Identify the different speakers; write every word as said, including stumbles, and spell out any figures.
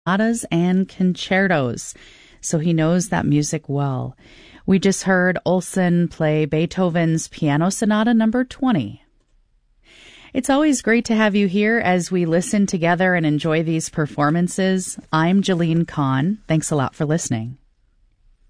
Speaker 1: sonatas and concertos, so he knows that music well. We just heard Olson play Beethoven's Piano Sonata number twenty. It's always great to have you here as we listen together and enjoy these performances. I'm Jeline Kahn. Thanks a lot for listening.